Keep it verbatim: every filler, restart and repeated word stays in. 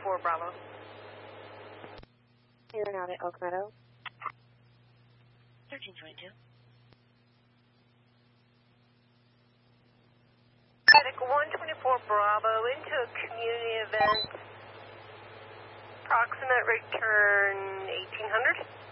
twenty-four Bravo. In and out at Oak Meadow. thirteen twenty-two. Medic one twenty-four Bravo into a community event. Approximate return eighteen hundred.